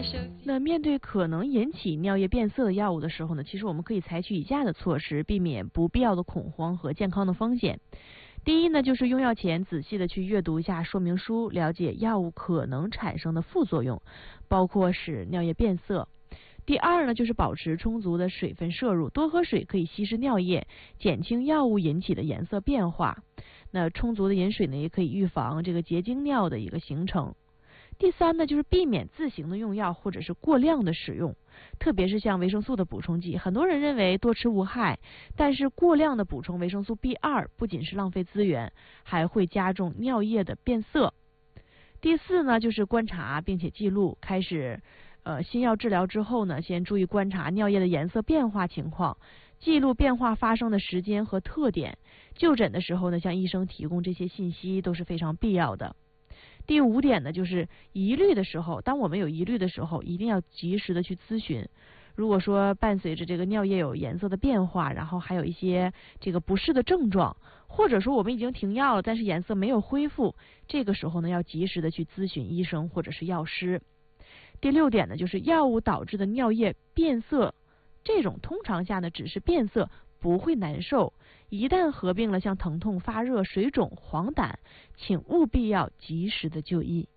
那面对可能引起尿液变色的药物的时候呢，其实我们可以采取以下的措施，避免不必要的恐慌和健康的风险。第一呢，就是用药前仔细的去阅读一下说明书，了解药物可能产生的副作用，包括使尿液变色。第二呢，就是保持充足的水分摄入，多喝水可以稀释尿液，减轻药物引起的颜色变化。那充足的饮水呢，也可以预防这个结晶尿的一个形成。第三呢，就是避免自行的用药或者是过量的使用，特别是像维生素的补充剂，很多人认为多吃无害，但是过量的补充维生素 B2 不仅是浪费资源，还会加重尿液的变色。第四呢，就是观察并且记录，开始新药治疗之后呢，先注意观察尿液的颜色变化情况，记录变化发生的时间和特点。就诊的时候呢，向医生提供这些信息都是非常必要的。第五点呢，就是疑虑的时候，当我们有疑虑的时候，一定要及时的去咨询。如果说伴随着这个尿液有颜色的变化，然后还有一些这个不适的症状，或者说我们已经停药了，但是颜色没有恢复，这个时候呢，要及时的去咨询医生或者是药师。第六点呢，就是药物导致的尿液变色，这种通常下呢只是变色，不会难受。一旦合并了像疼痛、发热、水肿、黄疸，请务必要及时的就医。